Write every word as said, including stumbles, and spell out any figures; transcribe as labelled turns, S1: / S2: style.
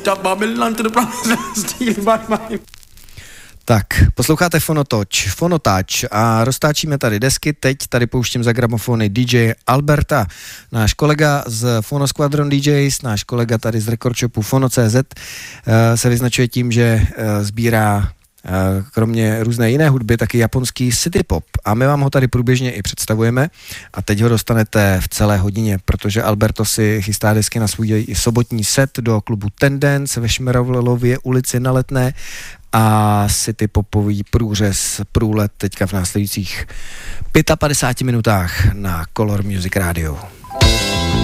S1: Tak, posloucháte Fonotoč, Fonotáč a roztáčíme tady desky. Teď tady pouštím za gramofony D J Alberta, náš kolega z Fono Squadron D Js, náš kolega tady z record shopu Fono tečka cé zet se vyznačuje tím, že sbírá kromě různé jiné hudby taky japonský city pop a my vám ho tady průběžně i představujeme a teď ho dostanete v celé hodině, protože Alberto si chystá desky na svůj sobotní set do klubu Tendence ve Šmerovlově ulici na Letné a city popový průřez, průlet teďka v následujících padesát pět minutách na Color Music Radio.